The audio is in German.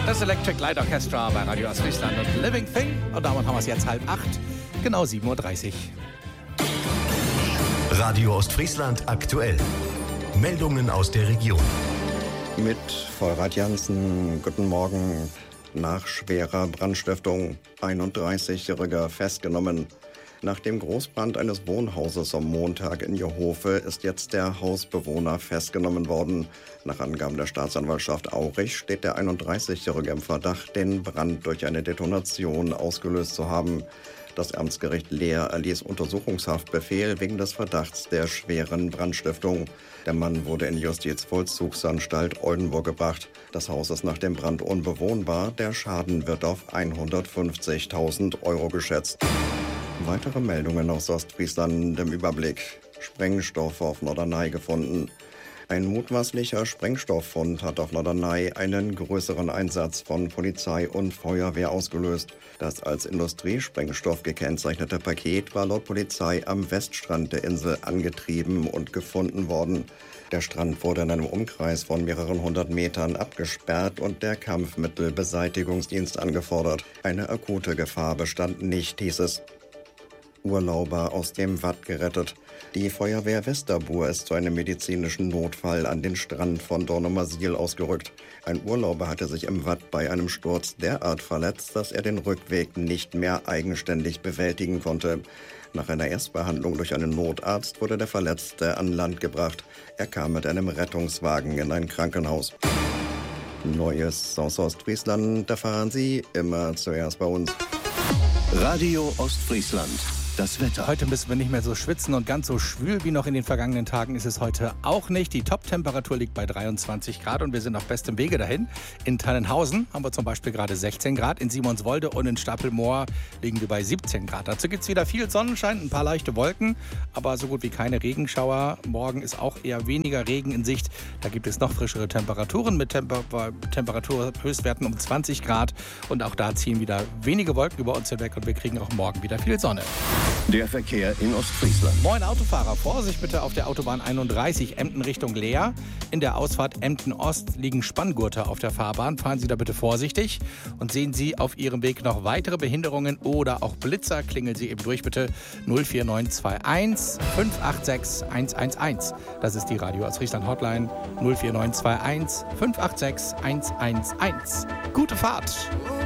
Das Electric Light Orchestra bei Radio Ostfriesland und Living Thing. Und damit haben wir es jetzt 7:30, genau 7:30 Uhr. Radio Ostfriesland aktuell. Meldungen aus der Region. Mit Vollrad Jansen, guten Morgen. Nach schwerer Brandstiftung, 31-Jähriger festgenommen. Nach dem Großbrand eines Wohnhauses am Montag in Jehofe ist jetzt der Hausbewohner festgenommen worden. Nach Angaben der Staatsanwaltschaft Aurich steht der 31-Jährige im Verdacht, den Brand durch eine Detonation ausgelöst zu haben. Das Amtsgericht Leer erließ Untersuchungshaftbefehl wegen des Verdachts der schweren Brandstiftung. Der Mann wurde in die Justizvollzugsanstalt Oldenburg gebracht. Das Haus ist nach dem Brand unbewohnbar. Der Schaden wird auf 150.000 Euro geschätzt. Weitere Meldungen aus Ostfriesland im Überblick. Sprengstoff auf Norderney gefunden. Ein mutmaßlicher Sprengstofffund hat auf Norderney einen größeren Einsatz von Polizei und Feuerwehr ausgelöst. Das als Industriesprengstoff gekennzeichnete Paket war laut Polizei am Weststrand der Insel angetrieben und gefunden worden. Der Strand wurde in einem Umkreis von mehreren 100 Metern abgesperrt und der Kampfmittelbeseitigungsdienst angefordert. Eine akute Gefahr bestand nicht, hieß es. Urlauber aus dem Watt gerettet. Die Feuerwehr Westerbuhr ist zu einem medizinischen Notfall an den Strand von Dornumersiel ausgerückt. Ein Urlauber hatte sich im Watt bei einem Sturz derart verletzt, dass er den Rückweg nicht mehr eigenständig bewältigen konnte. Nach einer Erstbehandlung durch einen Notarzt wurde der Verletzte an Land gebracht. Er kam mit einem Rettungswagen in ein Krankenhaus. Neues aus Ostfriesland erfahren Sie immer zuerst bei uns. Radio Ostfriesland. Das Wetter. Heute müssen wir nicht mehr so schwitzen und ganz so schwül wie noch in den vergangenen Tagen ist es heute auch nicht. Die Top-Temperatur liegt bei 23 Grad und wir sind auf bestem Wege dahin. In Tannenhausen haben wir zum Beispiel gerade 16 Grad, in Simonswolde und in Stapelmoor liegen wir bei 17 Grad. Dazu gibt es wieder viel Sonnenschein, ein paar leichte Wolken, aber so gut wie keine Regenschauer. Morgen ist auch eher weniger Regen in Sicht. Da gibt es noch frischere Temperaturen mit Temperaturhöchstwerten um 20 Grad. Und auch da ziehen wieder wenige Wolken über uns hinweg und wir kriegen auch morgen wieder viel Sonne. Der Verkehr in Ostfriesland. Moin Autofahrer, Vorsicht bitte auf der Autobahn 31 Emden Richtung Leer. In der Ausfahrt Emden Ost liegen Spanngurte auf der Fahrbahn. Fahren Sie da bitte vorsichtig. Und sehen Sie auf Ihrem Weg noch weitere Behinderungen oder auch Blitzer, klingeln Sie eben durch bitte 04921 586 111. Das ist die Radio Ostfriesland Hotline 04921 586 111. Gute Fahrt!